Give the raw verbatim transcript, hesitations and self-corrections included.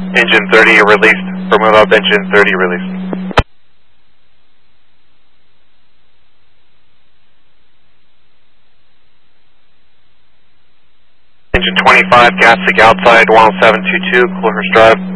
Engine thirty released. Firm up, engine thirty released. Engine twenty-five, gas sig outside, one oh seven two two, Coolhurst Drive.